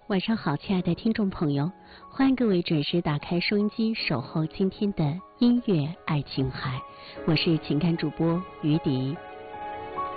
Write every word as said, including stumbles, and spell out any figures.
晚上好，亲爱的听众朋友，欢迎各位准时打开收音机，守候今天的音乐爱琴海。我是情感主播于迪。